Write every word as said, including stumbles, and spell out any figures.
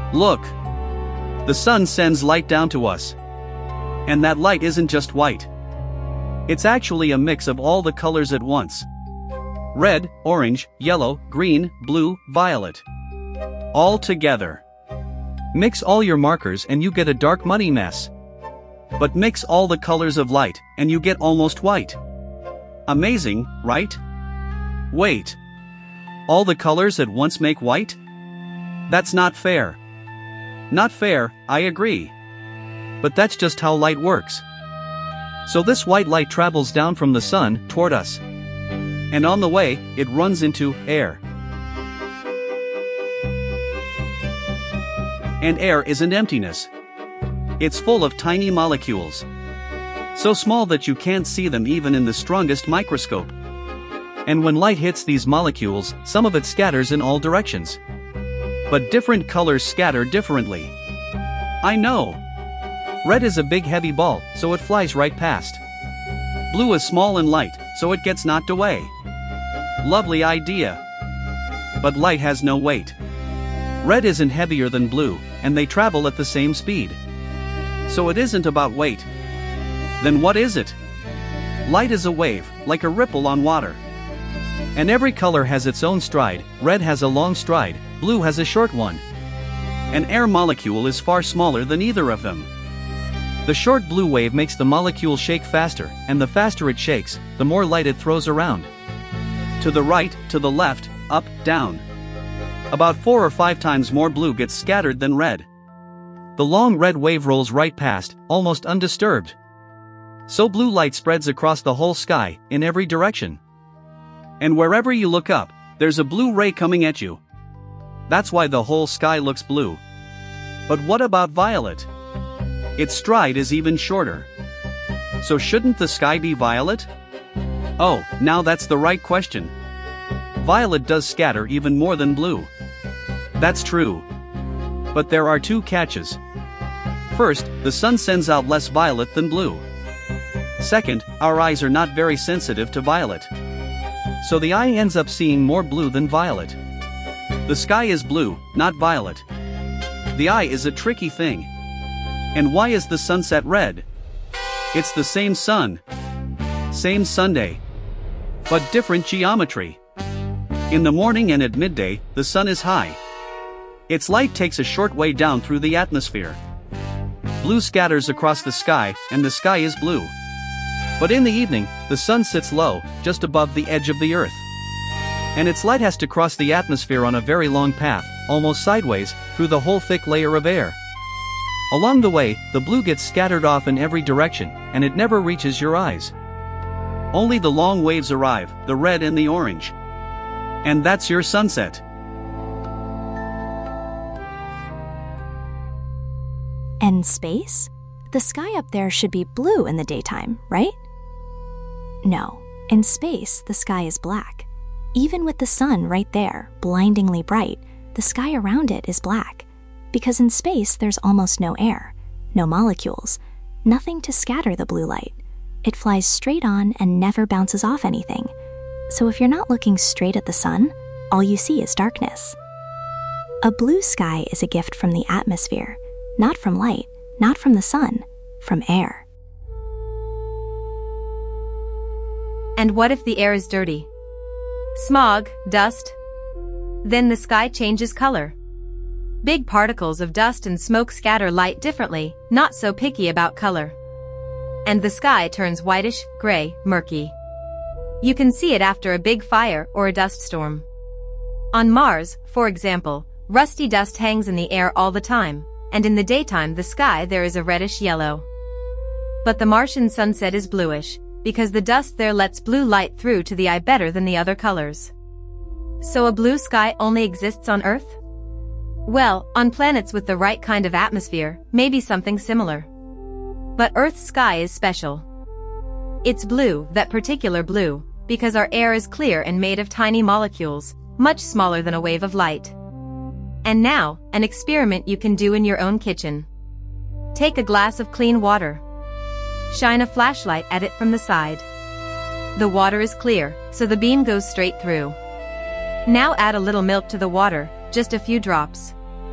Look! The sun sends light down to us. And that light isn't just white. It's actually a mix of all the colors at once. Red, orange, yellow, green, blue, violet. All together. Mix all your markers and you get a dark muddy mess. But mix all the colors of light and you get almost white. Amazing, right? Wait. All the colors at once make white? That's not fair. Not fair, I agree. But that's just how light works. So this white light travels down from the sun toward us. And on the way, it runs into air. And air isn't emptiness. It's full of tiny molecules. So small that you can't see them even in the strongest microscope. And when light hits these molecules, some of it scatters in all directions. But different colors scatter differently. I know. Red is a big heavy ball, so it flies right past. Blue is small and light, so it gets knocked away. Lovely idea. But light has no weight. Red isn't heavier than blue, and they travel at the same speed. So it isn't about weight. Then what is it? Light is a wave, like a ripple on water. And every color has its own stride. Red has a long stride, blue has a short one. An air molecule is far smaller than either of them. The short blue wave makes the molecule shake faster, and the faster it shakes, the more light it throws around. To the right, to the left, up, down. About four or five times more blue gets scattered than red. The long red wave rolls right past, almost undisturbed. So blue light spreads across the whole sky, in every direction. And wherever you look up, there's a blue ray coming at you. That's why the whole sky looks blue. But what about violet? Its stride is even shorter. So shouldn't the sky be violet? Oh, now that's the right question. Violet does scatter even more than blue. That's true. But there are two catches. First, the sun sends out less violet than blue. Second, our eyes are not very sensitive to violet. So the eye ends up seeing more blue than violet. The sky is blue, not violet. The eye is a tricky thing. And why is the sunset red? It's the same sun. Same Sunday. But different geometry. In the morning and at midday, the sun is high. Its light takes a short way down through the atmosphere. Blue scatters across the sky, and the sky is blue. But in the evening, the sun sits low, just above the edge of the earth. And its light has to cross the atmosphere on a very long path, almost sideways, through the whole thick layer of air. Along the way, the blue gets scattered off in every direction, and it never reaches your eyes. Only the long waves arrive, the red and the orange. And that's your sunset. And space? The sky up there should be blue in the daytime, right? No, in space, the sky is black. Even with the sun right there, blindingly bright, the sky around it is black. Because in space, there's almost no air, no molecules, nothing to scatter the blue light. It flies straight on and never bounces off anything. So if you're not looking straight at the sun, all you see is darkness. A blue sky is a gift from the atmosphere, not from light, not from the sun, from air. And what if the air is dirty? Smog, dust? Then the sky changes color. Big particles of dust and smoke scatter light differently, not so picky about color. And the sky turns whitish, gray, murky. You can see it after a big fire or a dust storm. On Mars, for example, rusty dust hangs in the air all the time, and in the daytime the sky there is a reddish yellow. But the Martian sunset is bluish, because the dust there lets blue light through to the eye better than the other colors. So a blue sky only exists on Earth? Well, on planets with the right kind of atmosphere, maybe something similar. But Earth's sky is special. It's blue, that particular blue, because our air is clear and made of tiny molecules, much smaller than a wave of light. And now, an experiment you can do in your own kitchen. Take a glass of clean water. Shine a flashlight at it from the side. The water is clear, so the beam goes straight through. Now add a little milk to the water, just a few drops.